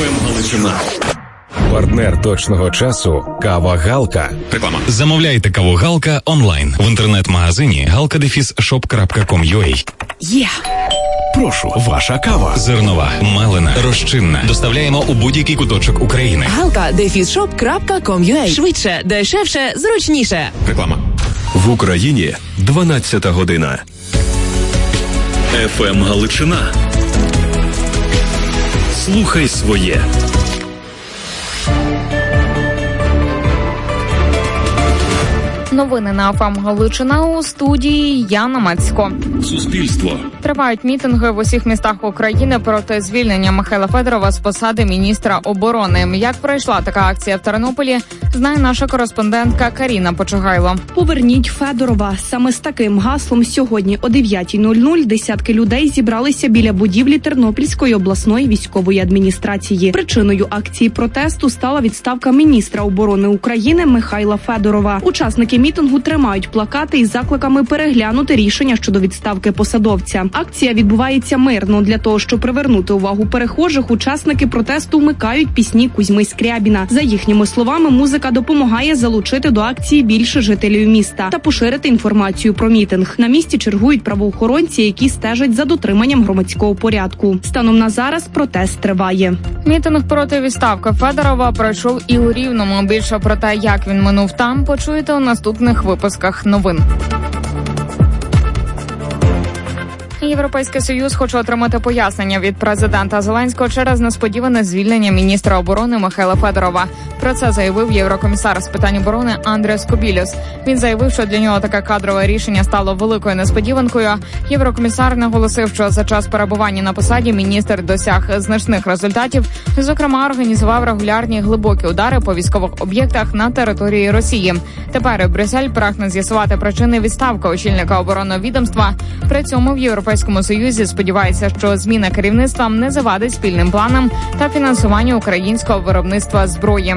ФМ Галичина. Партнер точного часу – Кава Галка. Реклама. Замовляйте каву Галка онлайн в інтернет-магазині galka-shop.com.ua. Є! Прошу, ваша кава. Зернова, мелена, розчинна. Доставляємо у будь-який куточок України. galka-shop.com.ua. Швидше, дешевше, зручніше. Реклама. В Україні 12 година. ФМ Галичина. Слухай своє. Новини на ФМ Галичина, у студії Яна Мацько. Суспільство. Тривають мітинги в усіх містах України проти звільнення Михайла Федорова з посади міністра оборони. Як пройшла така акція в Тернополі, знає наша кореспондентка Каріна Почугайло. Поверніть Федорова. Саме з таким гаслом сьогодні о 9:00 десятки людей зібралися біля будівлі Тернопільської обласної військової адміністрації. Причиною акції протесту стала відставка міністра оборони України Михайла Федорова. Учасники мітингу тримають плакати із закликами переглянути рішення щодо відставки посадовця. Акція відбувається мирно. Для того, щоб привернути увагу перехожих, учасники протесту вмикають пісні Кузьми Скрябіна. За їхніми словами, музика допомагає залучити до акції більше жителів міста та поширити інформацію про мітинг. На місці чергують правоохоронці, які стежать за дотриманням громадського порядку. Станом на зараз протест триває. Мітинг проти відставки Федорова пройшов і у Рівному. Більше про те, як він минув там, почуєте у наступних випусках новин. Європейський Союз хоче отримати пояснення від президента Зеленського через несподіване звільнення міністра оборони Михайла Федорова. Про це заявив єврокомісар з питань оборони Андріас Кобілюс. Він заявив, що для нього таке кадрове рішення стало великою несподіванкою. Єврокомісар наголосив, що за час перебування на посаді міністр досяг значних результатів. Зокрема, організував регулярні глибокі удари по військових об'єктах на території Росії. Тепер Брюссель прагне з'ясувати причини відставки очільника оборонного відомства. При цьому в Європейському Союзі сподівається, що зміна керівництва не завадить спільним планам та фінансуванню українського виробництва зброї.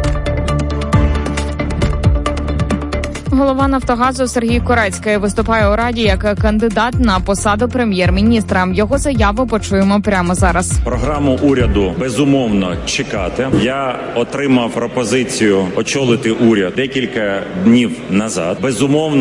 Голова «Нафтогазу» Сергій Корецький виступає у Раді як кандидат на посаду прем'єр-міністра. Його заяву почуємо прямо зараз. Програму уряду безумовно чекати. Я отримав пропозицію очолити уряд декілька днів назад. Безумовно